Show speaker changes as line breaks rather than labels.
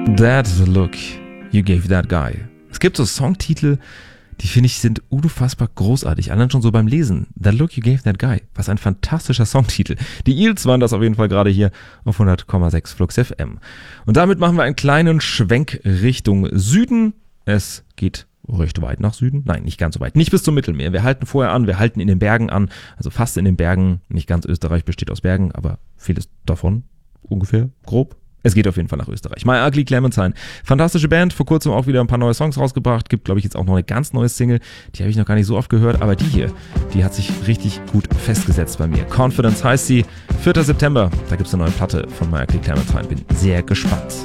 That look you gave that guy. Es gibt so Songtitel, die finde ich sind unfassbar großartig. Allein schon so beim Lesen. That look you gave that guy. Was ein fantastischer Songtitel. Die Eels waren das auf jeden Fall gerade hier auf 100,6 Flux FM. Und damit machen wir einen kleinen Schwenk Richtung Süden. Es geht recht weit nach Süden. Nein, nicht ganz so weit. Nicht bis zum Mittelmeer. Wir halten vorher an. Wir halten in den Bergen an. Also fast in den Bergen. Nicht ganz Österreich besteht aus Bergen, aber vieles davon. Ungefähr, grob. Es geht auf jeden Fall nach Österreich. My Ugly Clementine. Fantastische Band. Vor kurzem auch wieder ein paar neue Songs rausgebracht. Gibt, glaube ich, jetzt auch noch eine ganz neue Single. Die habe ich noch gar nicht so oft gehört. Aber die hier, die hat sich richtig gut festgesetzt bei mir. Confidence heißt sie. 4. September. Da gibt es eine neue Platte von My Ugly Clementine. Bin sehr gespannt.